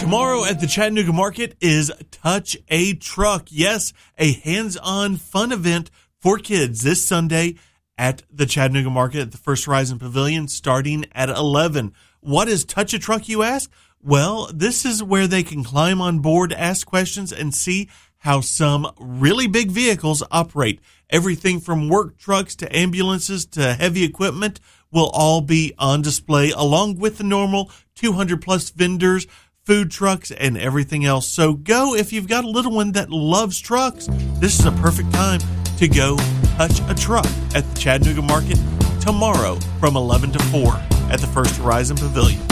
Tomorrow at the Chattanooga Market is Touch a Truck. Yes, a hands-on fun event for kids this Sunday at the Chattanooga Market at the First Horizon Pavilion starting at 11. What is Touch a Truck, you ask? Well, this is where they can climb on board, ask questions, and see how some really big vehicles operate. Everything from work trucks to ambulances to heavy equipment will all be on display, along with the normal 200-plus vendors, food trucks, and everything else. So go if you've got a little one that loves trucks. This is a perfect time to go touch a truck at the Chattanooga Market tomorrow from 11 to 4 at the First Horizon Pavilion.